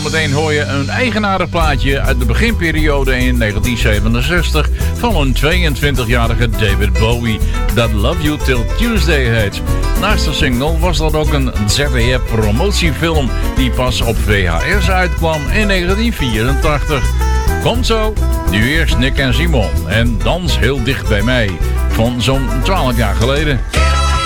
Zometeen hoor je een eigenaardig plaatje uit de beginperiode in 1967 van een 22-jarige David Bowie, dat Love You Till Tuesday heet. Naast de single was dat ook een ZDF-promotiefilm die pas op VHS uitkwam in 1984. Komt zo, nu eerst Nick en Simon en Dans heel dicht bij mij van zo'n 12 jaar geleden.